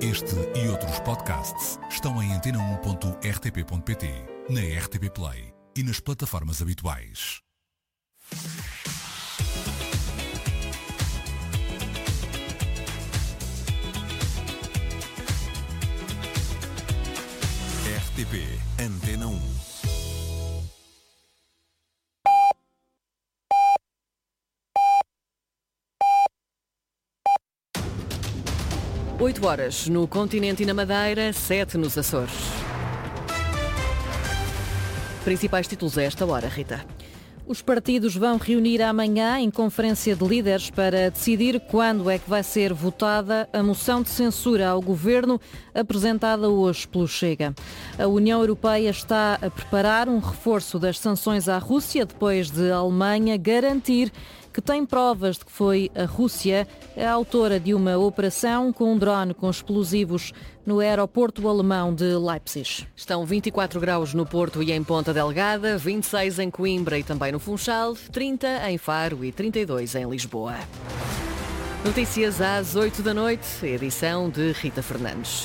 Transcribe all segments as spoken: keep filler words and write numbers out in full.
Este e outros podcasts estão em antena um ponto r t p ponto p t, na R T P Play e nas plataformas habituais. R T P Antena um. oito horas no continente e na Madeira, sete nos Açores. Principais títulos a esta hora, Rita. Os partidos vão reunir amanhã em conferência de líderes para decidir quando é que vai ser votada a moção de censura ao governo apresentada hoje pelo Chega. A União Europeia está a preparar um reforço das sanções à Rússia depois de a Alemanha garantir que tem provas de que foi a Rússia a autora de uma operação com um drone com explosivos no aeroporto alemão de Leipzig. Estão vinte e quatro graus no Porto e em Ponta Delgada, vinte e seis em Coimbra e também no Funchal, trinta em Faro e trinta e dois em Lisboa. Notícias às oito da noite, edição de Rita Fernandes.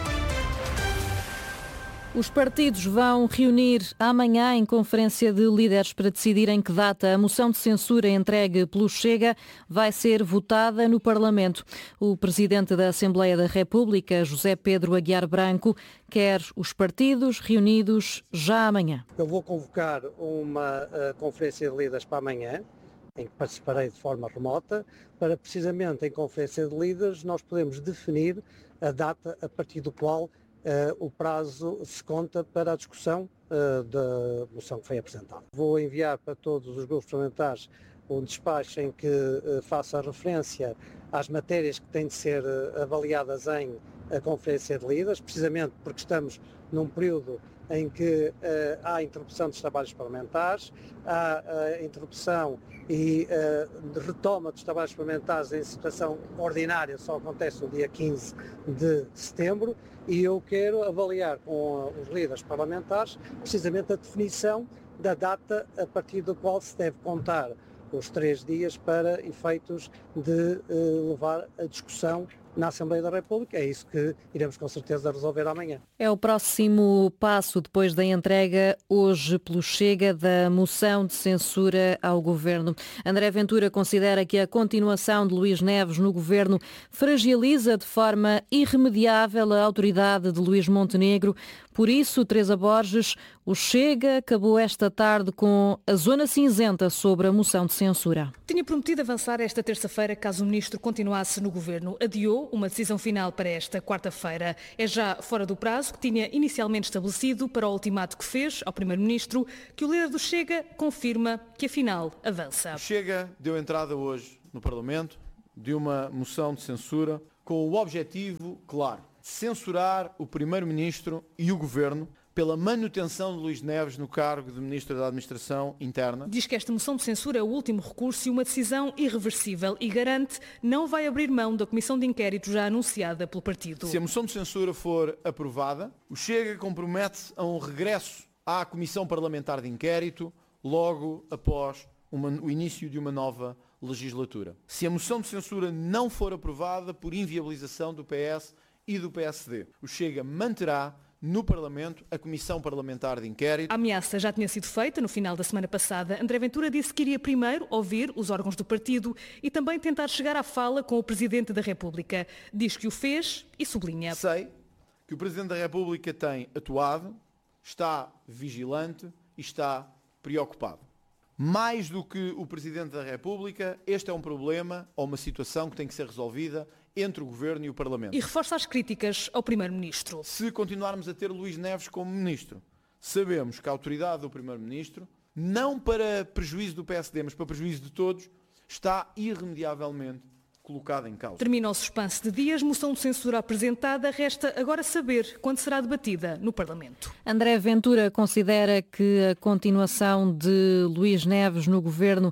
Os partidos vão reunir amanhã em conferência de líderes para decidir em que data a moção de censura entregue pelo Chega vai ser votada no Parlamento. O presidente da Assembleia da República, José Pedro Aguiar Branco, quer os partidos reunidos já amanhã. Eu vou convocar uma uh, conferência de líderes para amanhã, em que participarei de forma remota, para precisamente em conferência de líderes nós podemos definir a data a partir do qual Uh, o prazo se conta para a discussão uh, da moção que foi apresentada. Vou enviar para todos os grupos parlamentares um despacho em que uh, faça referência às matérias que têm de ser uh, avaliadas em a conferência de líderes, precisamente porque estamos num período em que uh, há interrupção dos trabalhos parlamentares, há uh, interrupção e uh, retoma dos trabalhos parlamentares em situação ordinária, só acontece no dia quinze de setembro, e eu quero avaliar com uh, os líderes parlamentares precisamente a definição da data a partir da qual se deve contar os três dias para efeitos de uh, levar a discussão na Assembleia da República. É isso que iremos com certeza resolver amanhã. É o próximo passo depois da entrega hoje pelo Chega da moção de censura ao Governo. André Ventura considera que a continuação de Luís Neves no Governo fragiliza de forma irremediável a autoridade de Luís Montenegro. Por isso, Teresa Borges, o Chega acabou esta tarde com a zona cinzenta sobre a moção de censura. Tinha prometido avançar esta terça-feira caso o ministro continuasse no Governo. Adiou uma decisão final para esta quarta-feira. É já fora do prazo que tinha inicialmente estabelecido para o ultimato que fez ao primeiro-ministro, que o líder do Chega confirma que afinal avança. O Chega deu entrada hoje no Parlamento de uma moção de censura com o objetivo claro de censurar o primeiro-ministro e o governo pela manutenção de Luís Neves no cargo de Ministro da Administração Interna. Diz que esta moção de censura é o último recurso e uma decisão irreversível e garante não vai abrir mão da comissão de inquérito já anunciada pelo partido. Se a moção de censura for aprovada, o Chega compromete-se a um regresso à Comissão Parlamentar de Inquérito logo após uma, o início de uma nova legislatura. Se a moção de censura não for aprovada por inviabilização do P S e do P S D, o Chega manterá no Parlamento a Comissão Parlamentar de Inquérito. A ameaça já tinha sido feita no final da semana passada. André Ventura disse que iria primeiro ouvir os órgãos do partido e também tentar chegar à fala com o Presidente da República. Diz que o fez e sublinha. Sei que o Presidente da República tem atuado, está vigilante e está preocupado. Mais do que o Presidente da República, este é um problema ou uma situação que tem que ser resolvida entre o Governo e o Parlamento. E reforça as críticas ao Primeiro-Ministro. Se continuarmos a ter Luís Neves como Ministro, sabemos que a autoridade do Primeiro-Ministro, não para prejuízo do P S D, mas para prejuízo de todos, está irremediavelmente colocada em causa. Termina o suspense de dias, moção de censura apresentada, resta agora saber quando será debatida no Parlamento. André Ventura considera que a continuação de Luís Neves no Governo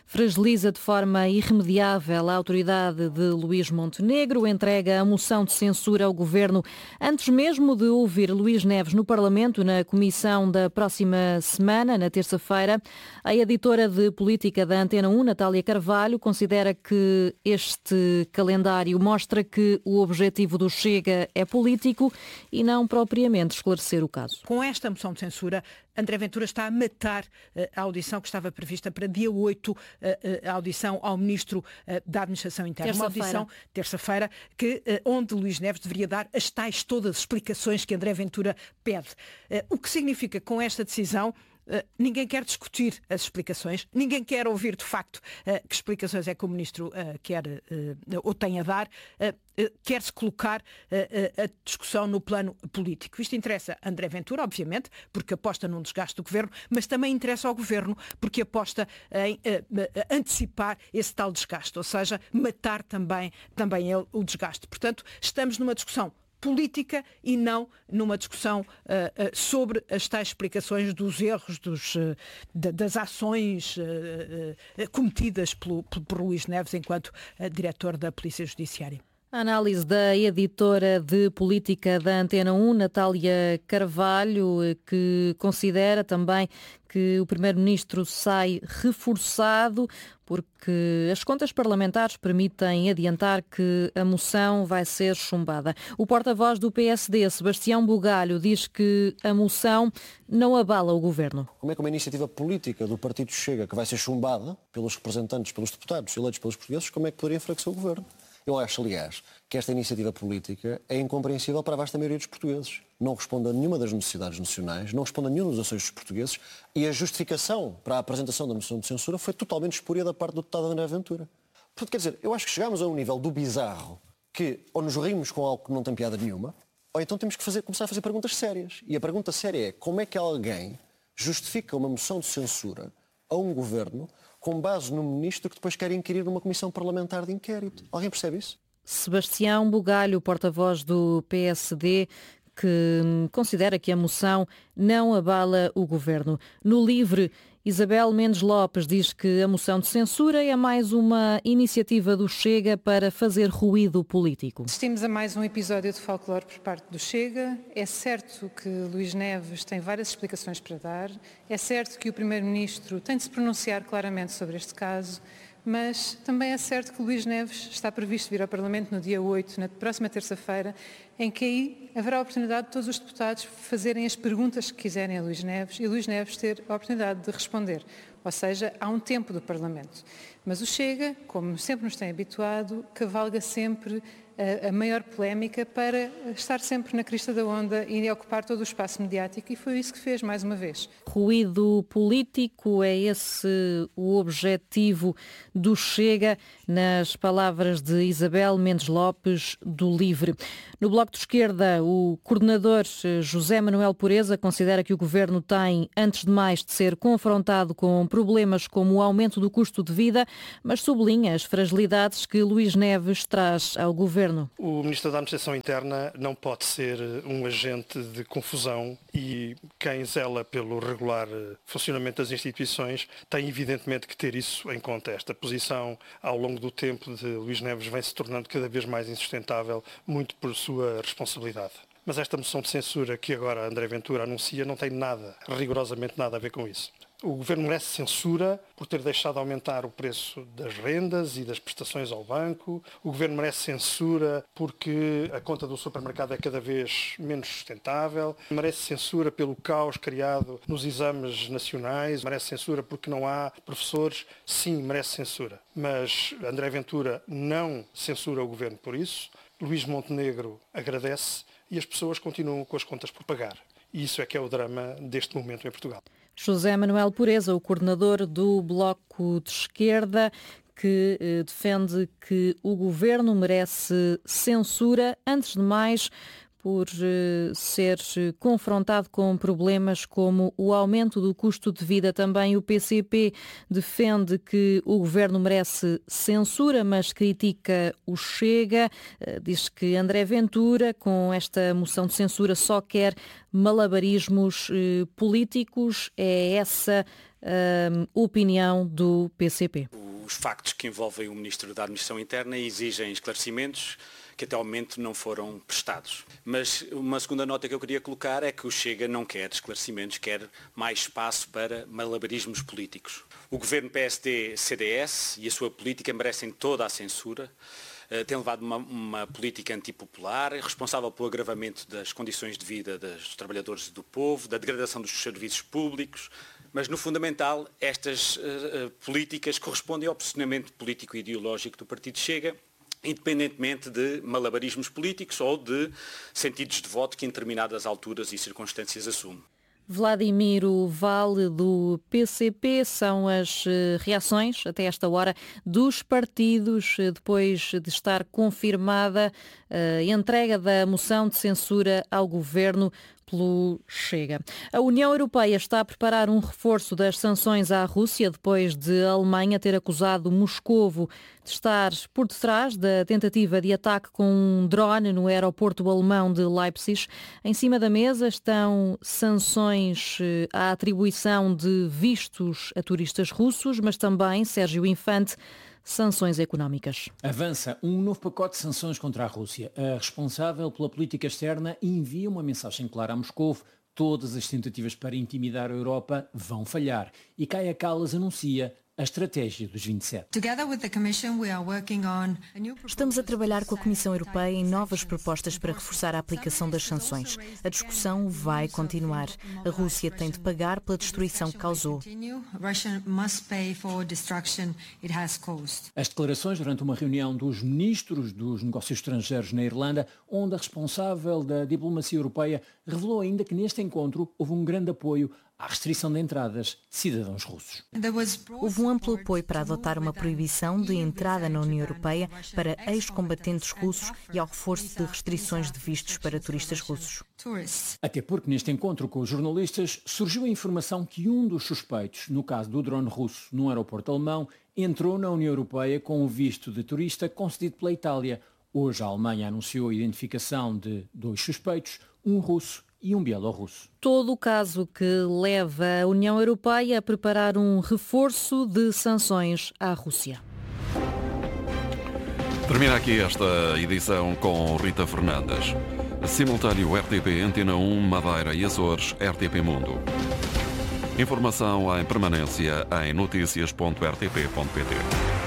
fragiliza de forma irremediável a autoridade de Luís Montenegro, entrega a moção de censura ao Governo antes mesmo de ouvir Luís Neves no Parlamento, na comissão da próxima semana, na terça-feira. A editora de política da Antena um, Natália Carvalho, considera que este calendário mostra que o objetivo do Chega é político e não propriamente esclarecer o caso. Com esta moção de censura, André Ventura está a matar uh, a audição que estava prevista para dia oito, uh, uh, a audição ao Ministro uh, da Administração Interna. Uma audição, terça-feira, que, uh, onde Luís Neves deveria dar as tais todas as explicações que André Ventura pede. Uh, o que significa, com esta decisão, Uh, ninguém quer discutir as explicações, ninguém quer ouvir de facto uh, que explicações é que o Ministro uh, quer uh, ou tem a dar, uh, uh, quer-se colocar uh, uh, a discussão no plano político. Isto interessa a André Ventura, obviamente, porque aposta num desgaste do Governo, mas também interessa ao Governo, porque aposta em uh, uh, antecipar esse tal desgaste, ou seja, matar também, também ele o desgaste. Portanto, estamos numa discussão política e não numa discussão uh, uh, sobre as tais explicações dos erros, dos, uh, de, das ações uh, uh, cometidas pelo, por, por Luís Neves enquanto uh, diretor da Polícia Judiciária. A análise da editora de política da Antena um, Natália Carvalho, que considera também que o Primeiro-Ministro sai reforçado porque as contas parlamentares permitem adiantar que a moção vai ser chumbada. O porta-voz do P S D, Sebastião Bugalho, diz que a moção não abala o Governo. Como é que uma iniciativa política do Partido Chega, que vai ser chumbada pelos representantes, pelos deputados eleitos pelos portugueses, como é que poderia enfraquecer o Governo? Eu acho, aliás, que esta iniciativa política é incompreensível para a vasta maioria dos portugueses. Não responde a nenhuma das necessidades nacionais, não responde a nenhum dos anseios dos portugueses e a justificação para a apresentação da moção de censura foi totalmente espúria da parte do deputado André Ventura. Portanto, quer dizer, eu acho que chegámos a um nível do bizarro que ou nos rimos com algo que não tem piada nenhuma, ou então temos que fazer, começar a fazer perguntas sérias. E a pergunta séria é como é que alguém justifica uma moção de censura a um governo com base no ministro que depois quer inquirir numa comissão parlamentar de inquérito. Alguém percebe isso? Sebastião Bugalho, porta-voz do P S D, que considera que a moção não abala o Governo. No Livre, Isabel Mendes Lopes diz que a moção de censura é mais uma iniciativa do Chega para fazer ruído político. Assistimos a mais um episódio de folclore por parte do Chega. É certo que Luís Neves tem várias explicações para dar. É certo que o Primeiro-Ministro tem de se pronunciar claramente sobre este caso. Mas também é certo que Luís Neves está previsto vir ao Parlamento no dia oito, na próxima terça-feira, em que aí haverá a oportunidade de todos os deputados fazerem as perguntas que quiserem a Luís Neves e Luís Neves ter a oportunidade de responder. Ou seja, há um tempo do Parlamento. Mas o Chega, como sempre nos tem habituado, cavalga sempre a, a maior polémica para estar sempre na crista da onda e ocupar todo o espaço mediático, e foi isso que fez mais uma vez. Ruído político, é esse o objetivo do Chega, nas palavras de Isabel Mendes Lopes, do Livre. No Bloco de Esquerda, o coordenador José Manuel Pureza considera que o Governo tem, antes de mais, de ser confrontado com problemas como o aumento do custo de vida, mas sublinha as fragilidades que Luís Neves traz ao Governo. O Ministro da Administração Interna não pode ser um agente de confusão e quem zela pelo regular funcionamento das instituições tem evidentemente que ter isso em conta. Esta posição, ao longo do tempo de Luís Neves, vem se tornando cada vez mais insustentável, muito por sua responsabilidade. Mas esta moção de censura que agora André Ventura anuncia não tem nada, rigorosamente nada a ver com isso. O Governo merece censura por ter deixado aumentar o preço das rendas e das prestações ao banco. O Governo merece censura porque a conta do supermercado é cada vez menos sustentável. Merece censura pelo caos criado nos exames nacionais. Merece censura porque não há professores. Sim, merece censura. Mas André Ventura não censura o Governo por isso. Luís Montenegro agradece e as pessoas continuam com as contas por pagar. E isso é que é o drama deste momento em Portugal. José Manuel Pureza, o coordenador do Bloco de Esquerda, que eh, defende que o Governo merece censura, antes de mais, por eh, ser confrontado com problemas como o aumento do custo de vida. Também o P C P defende que o Governo merece censura, mas critica o Chega. Eh, diz que André Ventura, com esta moção de censura, só quer malabarismos eh, políticos. É essa a opinião do P C P. Os factos que envolvem o Ministro da Administração Interna exigem esclarecimentos que até ao momento não foram prestados. Mas uma segunda nota que eu queria colocar é que o Chega não quer esclarecimentos, quer mais espaço para malabarismos políticos. O governo P S D C D S e a sua política merecem toda a censura. Uh, tem levado uma, uma política antipopular, responsável pelo agravamento das condições de vida dos trabalhadores e do povo, da degradação dos serviços públicos, mas no fundamental estas uh, uh, políticas correspondem ao posicionamento político e ideológico do Partido Chega, independentemente de malabarismos políticos ou de sentidos de voto que em determinadas alturas e circunstâncias assume. Vladimiro Vale, do P C P, são as reações até esta hora dos partidos depois de estar confirmada a entrega da moção de censura ao governo pelo Chega. A União Europeia está a preparar um reforço das sanções à Rússia depois de a Alemanha ter acusado Moscovo de estar por detrás da tentativa de ataque com um drone no aeroporto alemão de Leipzig. Em cima da mesa estão sanções à atribuição de vistos a turistas russos, mas também, Sérgio Infante, sanções económicas. Avança um novo pacote de sanções contra a Rússia. A responsável pela política externa envia uma mensagem clara a Moscou. Todas as tentativas para intimidar a Europa vão falhar. E Kaja Kallas anuncia a estratégia dos vinte e sete. Estamos a trabalhar com a Comissão Europeia em novas propostas para reforçar a aplicação das sanções. A discussão vai continuar. A Rússia tem de pagar pela destruição que causou. As declarações durante uma reunião dos ministros dos negócios estrangeiros na Irlanda, onde a responsável da diplomacia europeia revelou ainda que neste encontro houve um grande apoio à restrição de entradas de cidadãos russos. Houve um amplo apoio para adotar uma proibição de entrada na União Europeia para ex-combatentes russos e ao reforço de restrições de vistos para turistas russos. Até porque neste encontro com os jornalistas surgiu a informação que um dos suspeitos, no caso do drone russo num aeroporto alemão, entrou na União Europeia com o visto de turista concedido pela Itália. Hoje a Alemanha anunciou a identificação de dois suspeitos, um russo e um bielorrusso. Todo o caso que leva a União Europeia a preparar um reforço de sanções à Rússia. Termina aqui esta edição com Rita Fernandes. Simultâneo R T P Antena um, Madeira e Açores, R T P Mundo. Informação em permanência em notícias ponto r t p ponto p t.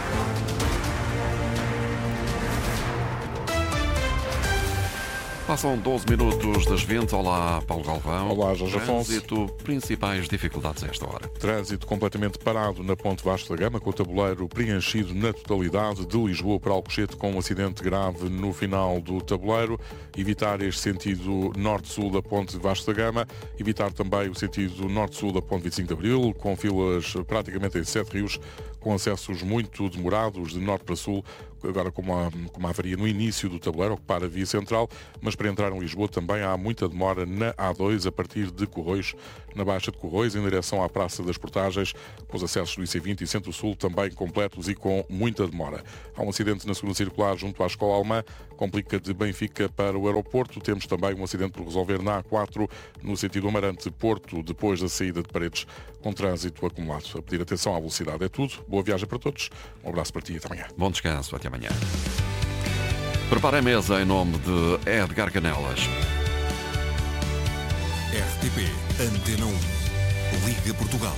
Passam doze minutos das vinte. Olá, Paulo Galvão. Olá, Jorge Afonso. Trânsito, principais dificuldades a esta hora. Trânsito completamente parado na Ponte Vasco da Gama, com o tabuleiro preenchido na totalidade de Lisboa para Alcochete, com um acidente grave no final do tabuleiro. Evitar este sentido norte-sul da Ponte Vasco da Gama. Evitar também o sentido norte-sul da Ponte vinte e cinco de Abril, com filas praticamente em sete rios, com acessos muito demorados de norte para sul, agora com uma, com uma avaria no início do tabuleiro, ocupar a via central, mas para entrar em Lisboa também há muita demora na A dois, a partir de Corroios, na Baixa de Corroios, em direção à Praça das Portagens, com os acessos do I C vinte e Centro-Sul também completos e com muita demora. Há um acidente na segunda circular junto à Escola Alemã, complica de Benfica para o aeroporto. Temos também um acidente por resolver na A quatro, no sentido Amarante-Porto, depois da saída de Paredes, com trânsito acumulado. A pedir atenção à velocidade é tudo. Boa viagem para todos. Um abraço para ti e até amanhã. Bom descanso. Até amanhã. Prepara a mesa em nome de Edgar Canelas. R T P Antena um. Liga Portugal.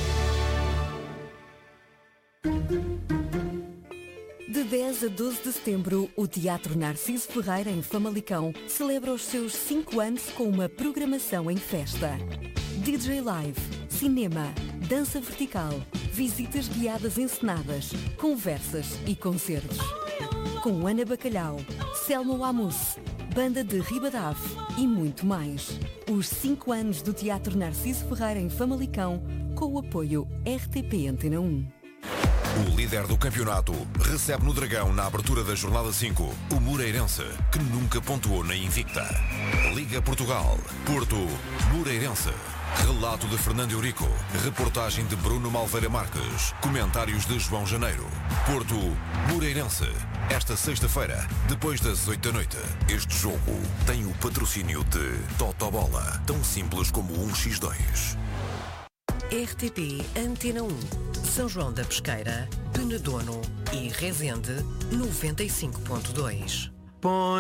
De dez a doze de setembro, o Teatro Narciso Ferreira, em Famalicão, celebra os seus cinco anos com uma programação em festa. D J Live, cinema, dança vertical, visitas guiadas encenadas, conversas e concertos. Com Ana Bacalhau, Selma Wamus, Banda de Ribadave e muito mais. Os cinco anos do Teatro Narciso Ferreira em Famalicão, com o apoio R T P Antena um. O líder do campeonato recebe no Dragão, na abertura da jornada cinco, o Moreirense, que nunca pontuou na Invicta. Liga Portugal, Porto, Moreirense. Relato de Fernando Eurico, reportagem de Bruno Malveira Marques, comentários de João Janeiro. Porto, Moreirense. Esta sexta-feira, depois das oito da noite. Este jogo tem o patrocínio de Totobola, tão simples como um xis dois. R T P Antena um, São João da Pesqueira, Penedono e Resende noventa e cinco ponto dois.